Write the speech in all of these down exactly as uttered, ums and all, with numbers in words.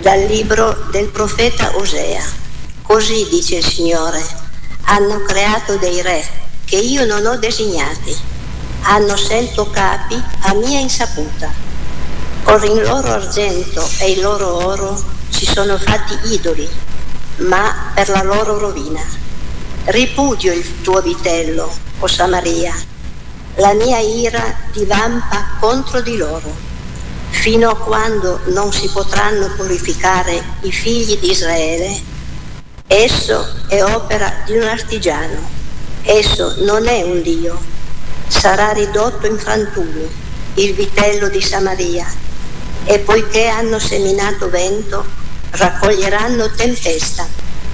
Dal libro del profeta Osea. Così dice il Signore: hanno creato dei re che io non ho designati, hanno scelto capi a mia insaputa. Con il loro argento e il loro oro si sono fatti idoli, ma per la loro rovina. Ripudio il tuo vitello, o Samaria, la mia ira divampa contro di loro, fino a quando non si potranno purificare i figli di Israele. Esso è opera di un artigiano, esso non è un Dio. Sarà ridotto in frantumi il vitello di Samaria, e poiché hanno seminato vento, raccoglieranno tempesta.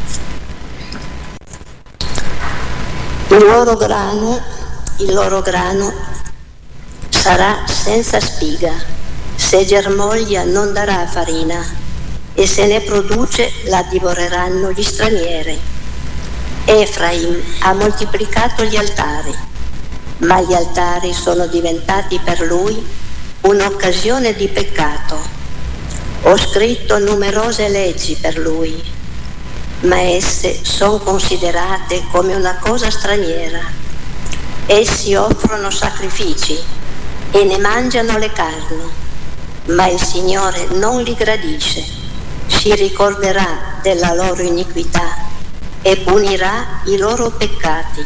Il loro grano, il loro grano sarà senza spiga, se germoglia non darà farina, e se ne produce la divoreranno gli stranieri. Efraim ha moltiplicato gli altari, ma gli altari sono diventati per lui un'occasione di peccato. Ho scritto numerose leggi per lui, ma esse sono considerate come una cosa straniera. Essi offrono sacrifici e ne mangiano le carni, ma il Signore non li gradisce. Si ricorderà della loro iniquità e punirà i loro peccati.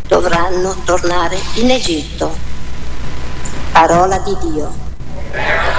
Dovranno tornare in Egitto. Parola di Dio.